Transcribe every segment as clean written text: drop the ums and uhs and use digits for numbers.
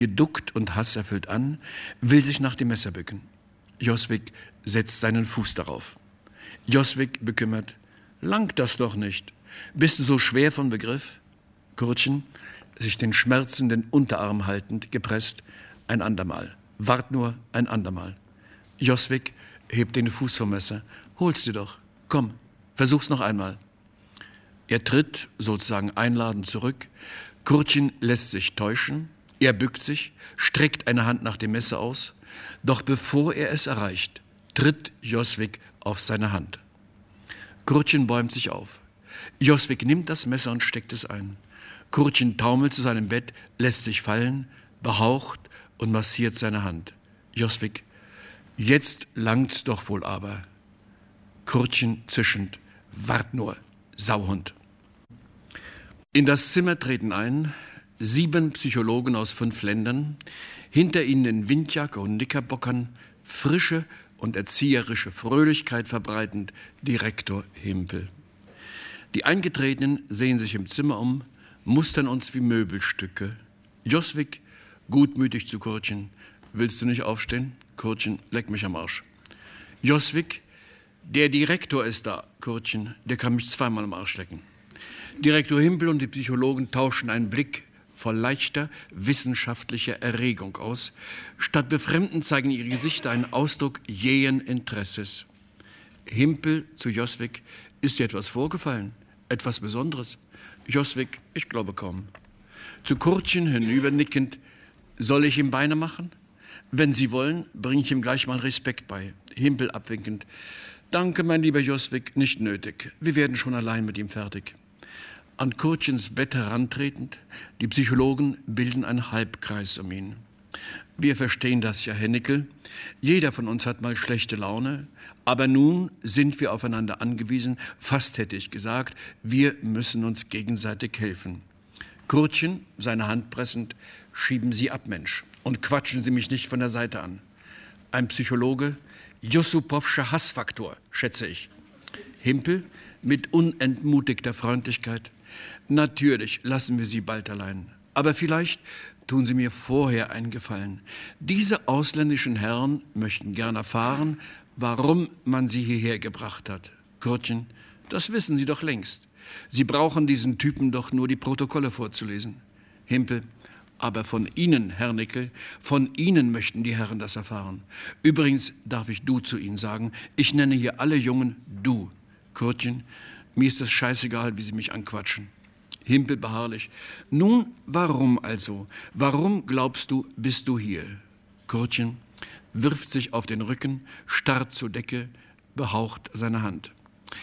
Ihr duckt und hasserfüllt an, will sich nach dem Messer bücken. Joswig setzt seinen Fuß darauf. Joswig bekümmert: Langt das doch nicht. Bist du so schwer von Begriff? Kurtchen, sich den schmerzenden Unterarm haltend, gepresst: Ein andermal. Wart nur, ein andermal. Joswig hebt den Fuß vom Messer. Hol's dir doch. Komm, versuch's noch einmal. Er tritt, sozusagen einladend, zurück. Kurtchen lässt sich täuschen. Er bückt sich, streckt eine Hand nach dem Messer aus. Doch bevor er es erreicht, tritt Joswig auf seine Hand. Kurtchen bäumt sich auf. Joswig nimmt das Messer und steckt es ein. Kurtchen taumelt zu seinem Bett, lässt sich fallen, behaucht und massiert seine Hand. Joswig: Jetzt langt's doch wohl aber. Kurtchen zischend: Wart nur, Sauhund. In das Zimmer treten ein 7 Psychologen aus 5 Ländern, hinter ihnen in Windjacke und Knickerbockern, frische und erzieherische Fröhlichkeit verbreitend, Direktor Himpel. Die Eingetretenen sehen sich im Zimmer um, mustern uns wie Möbelstücke. Joswig gutmütig zu Kurtchen: Willst du nicht aufstehen? Kurtchen: Leck mich am Arsch. Joswig: Der Direktor ist da. Kurtchen: Der kann mich zweimal am Arsch lecken. Direktor Himpel und die Psychologen tauschen einen Blick voll leichter wissenschaftlicher Erregung aus. Statt Befremden zeigen ihre Gesichter einen Ausdruck jähen Interesses. Himpel zu Joswig: Ist dir etwas vorgefallen? Etwas Besonderes? Joswig: Ich glaube kaum. Zu Kurtchen hinübernickend: Soll ich ihm Beine machen? Wenn Sie wollen, bringe ich ihm gleich mal Respekt bei. Himpel abwinkend: Danke, mein lieber Joswig, nicht nötig. Wir werden schon allein mit ihm fertig. An Kurtchens Bett herantretend, die Psychologen bilden einen Halbkreis um ihn. Wir verstehen das ja, Herr Nickel. Jeder von uns hat mal schlechte Laune. Aber nun sind wir aufeinander angewiesen, fast hätte ich gesagt, wir müssen uns gegenseitig helfen. Kurtchen, seine Hand pressend: Schieben Sie ab, Mensch, und quatschen Sie mich nicht von der Seite an. Ein Psychologe: Jussupowscher Hassfaktor, schätze ich. Himpel mit unentmutigter Freundlichkeit: Natürlich lassen wir Sie bald allein. Aber vielleicht tun Sie mir vorher einen Gefallen. Diese ausländischen Herren möchten gern erfahren, warum man sie hierher gebracht hat. Kurtchen: Das wissen Sie doch längst. Sie brauchen diesen Typen doch nur die Protokolle vorzulesen. Himpel: Aber von Ihnen, Herr Nickel, von Ihnen möchten die Herren das erfahren. Übrigens darf ich du zu Ihnen sagen. Ich nenne hier alle Jungen du. Kurtchen: Mir ist es scheißegal, wie Sie mich anquatschen. Himpel beharrlich: Nun, warum also? Warum, glaubst du, bist du hier? Kurtchen wirft sich auf den Rücken, starrt zur Decke, behaucht seine Hand.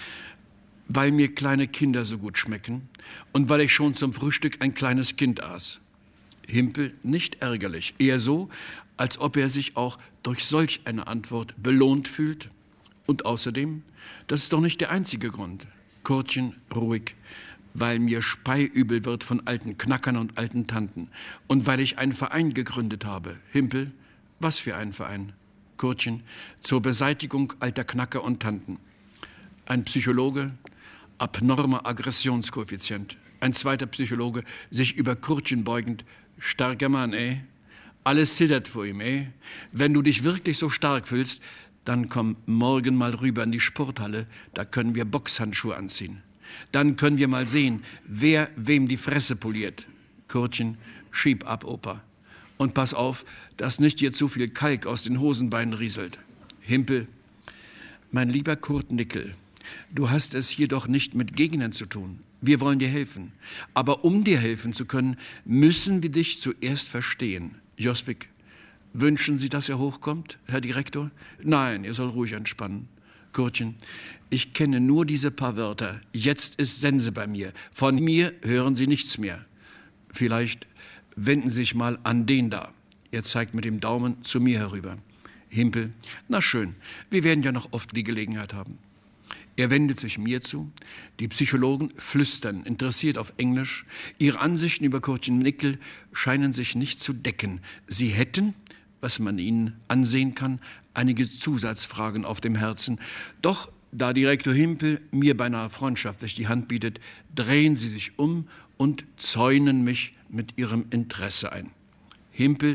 Weil mir kleine Kinder so gut schmecken und weil ich schon zum Frühstück ein kleines Kind aß. Himpel nicht ärgerlich, eher so, als ob er sich auch durch solch eine Antwort belohnt fühlt. Und außerdem, das ist doch nicht der einzige Grund. Kurtchen ruhig: Weil mir speiübel wird von alten Knackern und alten Tanten und weil ich einen Verein gegründet habe. Himpel: Was für einen Verein? Kurtchen: Zur Beseitigung alter Knacker und Tanten. Ein Psychologe: Abnormer Aggressionskoeffizient. Ein zweiter Psychologe, sich über Kurtchen beugend: Starker Mann, Alles zittert vor ihm, Wenn du dich wirklich so stark fühlst, dann komm morgen mal rüber in die Sporthalle, da können wir Boxhandschuhe anziehen. Dann können wir mal sehen, wer wem die Fresse poliert. Kurtchen: Schieb ab, Opa. Und pass auf, dass nicht dir zu viel Kalk aus den Hosenbeinen rieselt. Himpel: Mein lieber Kurt Nickel, du hast es hier doch nicht mit Gegnern zu tun. Wir wollen dir helfen. Aber um dir helfen zu können, müssen wir dich zuerst verstehen. Joswig: Wünschen Sie, dass er hochkommt, Herr Direktor? Nein, er soll ruhig entspannen. Kurtchen: Ich kenne nur diese paar Wörter. Jetzt ist Sense bei mir. Von mir hören Sie nichts mehr. Vielleicht wenden Sie sich mal an den da. Er zeigt mit dem Daumen zu mir herüber. Himpel: Na schön, wir werden ja noch oft die Gelegenheit haben. Er wendet sich mir zu. Die Psychologen flüstern, interessiert auf Englisch. Ihre Ansichten über Kurtchen Nickel scheinen sich nicht zu decken. Sie hätten, was man ihnen ansehen kann, einige Zusatzfragen auf dem Herzen. Doch da Direktor Himpel mir beinahe freundschaftlich die Hand bietet, drehen sie sich um und zäunen mich mit ihrem Interesse ein. Himpel